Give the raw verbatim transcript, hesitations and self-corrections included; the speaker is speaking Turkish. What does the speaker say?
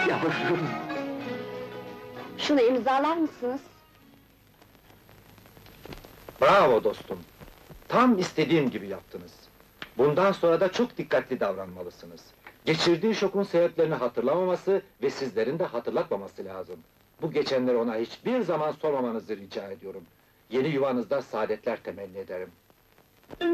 Yavrum! Şunu imzalar mısınız? Bravo dostum! Tam istediğim gibi yaptınız. Bundan sonra da çok dikkatli davranmalısınız. Geçirdiği şokun sebeplerini hatırlamaması ve sizlerin de hatırlatmaması lazım. Bu geçenleri ona hiçbir zaman sormamanızı rica ediyorum. Yeni yuvanızda saadetler temenni ederim.